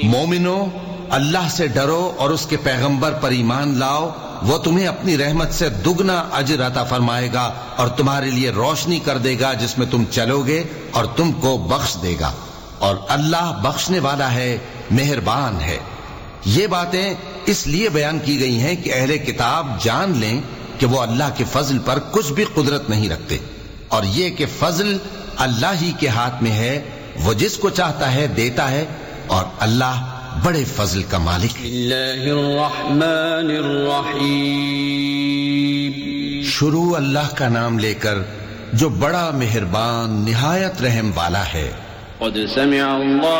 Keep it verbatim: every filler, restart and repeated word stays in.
मोमिनो, अल्लाह से डरो और उसके पैगंबर पर ईमान लाओ, वो तुम्हें अपनी रहमत से दुगना अजर अता फरमाएगा और तुम्हारे लिए रोशनी कर देगा जिसमें तुम चलोगे और तुमको बख्श देगा, और अल्लाह बख्शने वाला है, मेहरबान है। ये बातें इसलिए बयान की गई हैं कि अहले किताब जान लें कि वो अल्लाह के फजल पर कुछ भी कुदरत नहीं रखते, और ये कि फजल अल्लाह ही के हाथ में है, वो जिसको चाहता है देता है, और अल्लाह बड़े फजल का मालिक है। शुरू अल्लाह का नाम लेकर जो बड़ा मेहरबान निहायत रहम वाला है।